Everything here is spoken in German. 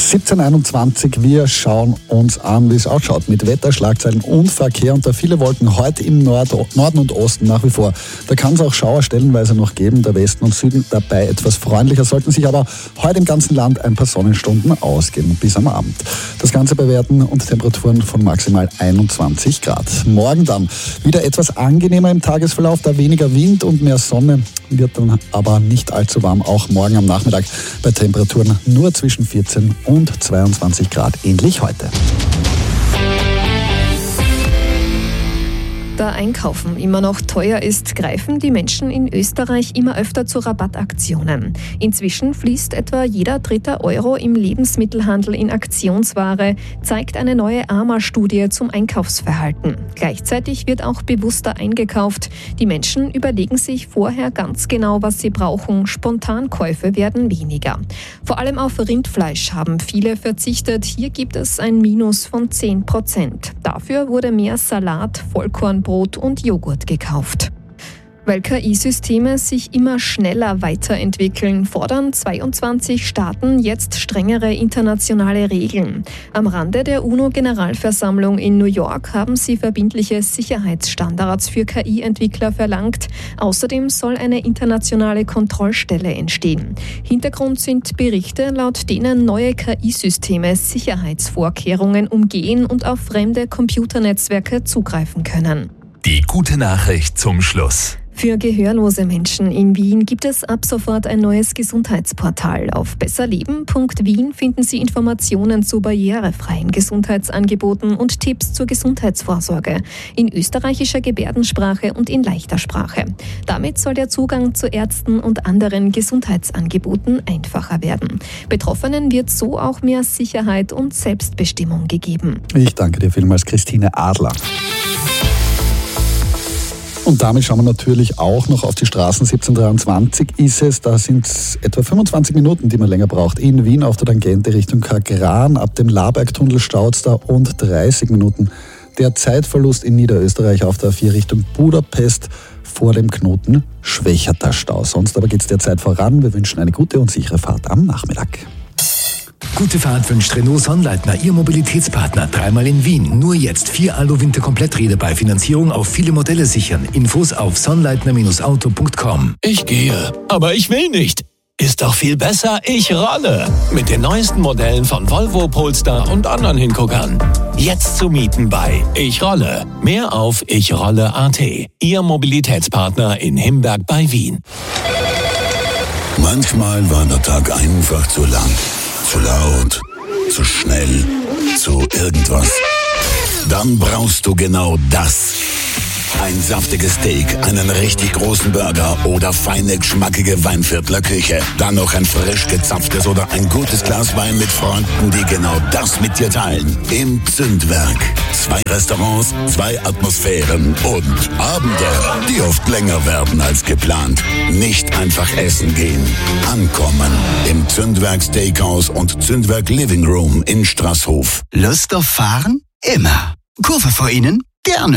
17:21, wir schauen uns an, wie es ausschaut mit Wetter, Schlagzeilen und Verkehr. Und da viele Wolken heute im Norden und Osten nach wie vor. Da kann es auch Schauer stellenweise noch geben, der Westen und Süden dabei etwas freundlicher, sollten sich aber heute im ganzen Land ein paar Sonnenstunden ausgehen bis am Abend. Das Ganze bei Werten und Temperaturen von maximal 21 Grad. Morgen dann wieder etwas angenehmer im Tagesverlauf, da weniger Wind und mehr Sonne, wird dann aber nicht allzu warm, auch morgen am Nachmittag bei Temperaturen nur zwischen 14 und 22 Grad, ähnlich heute. Da Einkaufen immer noch teuer ist, greifen die Menschen in Österreich immer öfter zu Rabattaktionen. Inzwischen fließt etwa jeder dritte Euro im Lebensmittelhandel in Aktionsware, zeigt eine neue AMA-Studie zum Einkaufsverhalten. Gleichzeitig wird auch bewusster eingekauft. Die Menschen überlegen sich vorher ganz genau, was sie brauchen. Spontankäufe werden weniger. Vor allem auf Rindfleisch haben viele verzichtet. Hier gibt es ein Minus von 10%. Dafür wurde mehr Salat, Vollkornbrot und Joghurt gekauft. Weil KI-Systeme sich immer schneller weiterentwickeln, fordern 22 Staaten jetzt strengere internationale Regeln. Am Rande der UNO-Generalversammlung in New York haben sie verbindliche Sicherheitsstandards für KI-Entwickler verlangt. Außerdem soll eine internationale Kontrollstelle entstehen. Hintergrund sind Berichte, laut denen neue KI-Systeme Sicherheitsvorkehrungen umgehen und auf fremde Computernetzwerke zugreifen können. Die gute Nachricht zum Schluss. Für gehörlose Menschen in Wien gibt es ab sofort ein neues Gesundheitsportal. Auf besserleben.wien finden Sie Informationen zu barrierefreien Gesundheitsangeboten und Tipps zur Gesundheitsvorsorge in österreichischer Gebärdensprache und in leichter Sprache. Damit soll der Zugang zu Ärzten und anderen Gesundheitsangeboten einfacher werden. Betroffenen wird so auch mehr Sicherheit und Selbstbestimmung gegeben. Ich danke dir vielmals, Christine Adler. Und damit schauen wir natürlich auch noch auf die Straßen. 17:23 ist es. Da sind es etwa 25 Minuten, die man länger braucht. In Wien auf der Tangente Richtung Kagran. Ab dem Labergtunnel staut es da und 30 Minuten. Der Zeitverlust in Niederösterreich auf der A4 Richtung Budapest vor dem Knoten Schwächerter Stau. Sonst aber geht es derzeit voran. Wir wünschen eine gute und sichere Fahrt am Nachmittag. Gute Fahrt wünscht Renault Sonnleitner, Ihr Mobilitätspartner. Dreimal in Wien. Nur jetzt 4 Alu-Winter-Kompletträder bei Finanzierung auf viele Modelle sichern. Infos auf sonnleitner-auto.com. Ich gehe, aber ich will nicht. Ist doch viel besser, ich rolle. Mit den neuesten Modellen von Volvo, Polestar und anderen Hinguckern. Jetzt zu mieten bei Ich Rolle. Mehr auf ichrolle.at. Ihr Mobilitätspartner in Himberg bei Wien. Manchmal war der Tag einfach zu lang. Zu laut, zu schnell, zu irgendwas. Dann brauchst du genau das. Ein saftiges Steak, einen richtig großen Burger oder feine, geschmackige Weinviertler Küche. Dann noch ein frisch gezapftes oder ein gutes Glas Wein mit Freunden, die genau das mit dir teilen. Im Zündwerk. 2 Restaurants, 2 Atmosphären und Abende, die oft länger werden als geplant. Nicht einfach essen gehen. Ankommen im Zündwerk Steakhouse und Zündwerk Living Room in Straßhof. Lust auf Fahren? Immer. Kurve vor Ihnen? Gerne.